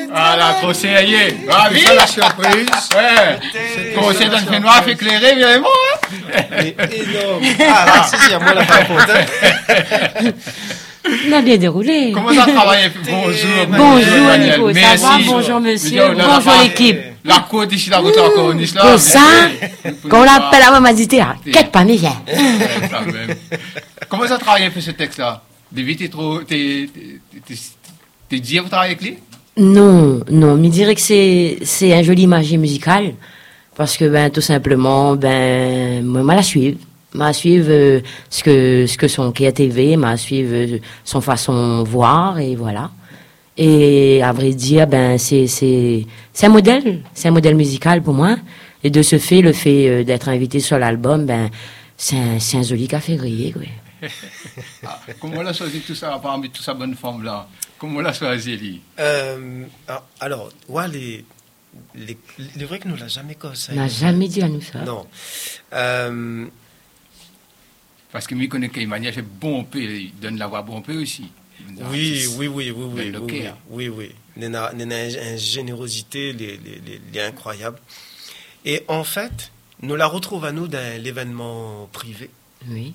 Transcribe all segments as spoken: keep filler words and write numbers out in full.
Ah là, trop sérieux. Ah oui, C'est ça la surprise. ouais. Conseil d'un fait noir, fait clairer, évidemment. Mais énorme. Ah, là, si, si, à moi, la par contre. Hein. On a bien déroulé. Comment ça travaille? Bonjour. Bonjour, Daniel. Nico. Ça Merci. va? Bonjour, monsieur. Bonjour, on a Bonjour, pas- l'équipe. La côte ici, la côte encore, on est là. Pour ça, quand on l'appelle à maman, dit, quête pas, mais viens. Ouais, quand même. Comment ça travaille pour ce texte-là? David, t'es trop, t'es, t'es, t'es, t'es dit à vous travailler avec lui? Non, non, mais dirais que c'est, c'est un joli magie musical. Parce que, ben, tout simplement, ben, moi, moi la suivre. M'a suivre euh, ce que, ce que son K T V, m'a suivre euh, son façon de voir, et voilà. Et à vrai dire, ben, c'est, c'est, c'est un modèle, c'est un modèle musical pour moi. Et de ce fait, le fait euh, d'être invité sur l'album, ben, c'est un, c'est un joli café grillé, quoi. Ah, comment on a choisi tout ça, parmi toute sa bonne forme là? Comment on l'a choisi, lui? Euh, alors, ouais, les, les, les vrai que nous l'a jamais causé. On n'a jamais dit à nous ça. Non. Euh, Parce que lui connaît qu'Emmanuel fait bon peu, il donne la voix bon peu aussi. oui, oui, oui, oui, oui, Le oui, oui, cœur. oui, oui. Il y a une, une générosité, les, les, les, les incroyable. Et en fait, nous la retrouve à nous dans l'événement privé. Oui.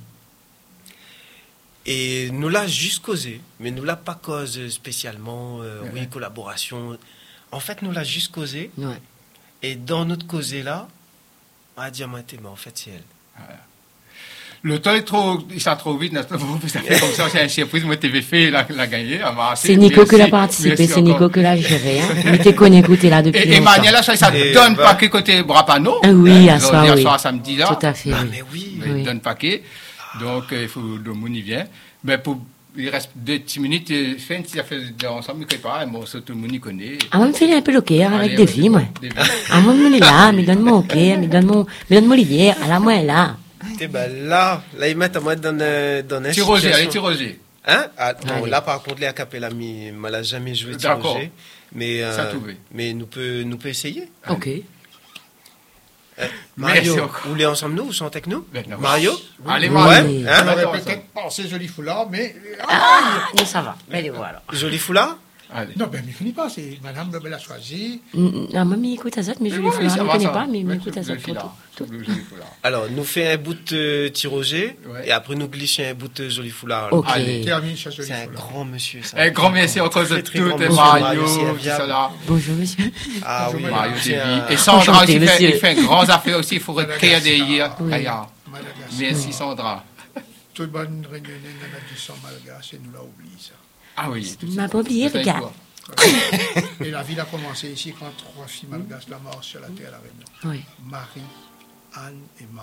Et nous l'a juste causé, mais nous l'a pas causé spécialement, euh, Ouais. oui, collaboration. En fait, nous l'a juste causé. Ouais. Et dans notre causé là, on a diamanté, mais en fait, c'est elle. Voilà. Le temps est trop, il s'est trop vite, n'est-ce pas? Ça fait comme ça, c'est un surprise, moi, T V F, l'a, l'a gagné, elle m'a assez- C'est Nico merci, qui l'a participé, merci c'est Nico encore. qui l'a géré, hein. Mais t'es connu, écoutez là depuis Et longtemps. Emmanuel, là, ça, ça Et donne bah- paquet côté Brapano. Ah oui, à Ils ont soir, dit à oui. soir, samedi, là. Tout à fait, Ah, oui. mais oui. Il Oui. donne paquet. Donc, euh, il faut, le monde y vient. Mais pour, il reste deux petites minutes, euh, fin, si ça fait de- ensemble, il ne pas, bon, ça, tout le monde y connaît. Ah, moi, me fait un peu le cœur avec Allez, des ouais, filles, moi. des- des- Ah, moi, me là, me donne mon cœur, me donne mon, me donne mon livière, à la moi, là. Et ben là, là, ils mettent à moi dans, euh, dans une Petit Roger, allez, situation- petit Roger. Hein? Ah, non, Allez. là, par contre, les acapella, ne m'a l'a jamais joué de D'accord. Roger. Mais, euh, Ça tout va. mais nous peut, nous peut essayer. Ok. Euh, Merci Mario, encore. vous voulez ensemble nous, vous chantez avec nous? Ben, non. Mario? Allez, Ouais. Mario. Hein? On aurait Attends, peut-être pensé joli foulard, mais. Ah, mais ça va. Mais voilà. Joli foulard? Allez. Non, ben, mais finit pas. C'est Madame Bebel a choisi. Non, moi, m'écoute à ça, mais je Mais lui oui, fais, ça je ne va, connais ça pas, va. mais Ouais, m'écoute à le ça pour foulard, tout. le joli foulard. Alors, nous fait un bout de petit Roger, Ouais. et après nous glisser un bout de joli foulard. Ok. Allez. Termine chez joli C'est un foulard. grand monsieur, ça. Un grand merci encore de Très, très tout, grand et monsieur, Mario, Mario, c'est tout ça là. Bonjour, monsieur. Ah oui, Bonjour, Mario, c'est David. un- Et Sandra Enchanté, aussi, fait, monsieur. il fait grandes affaires aussi, il faut recueillir des hier. Oui. Regarde. Madagascar. Merci Sandra. Toute bonne réunion de du sang malgache et nous l'a oublié, ça. Ah oui. Il m'a pas oublié, Vous savez regarde. quoi? Et la ville a commencé ici quand trois filles malgaches la mort sur la terre à la Réunion. Oui. Marie, Anne et Marie.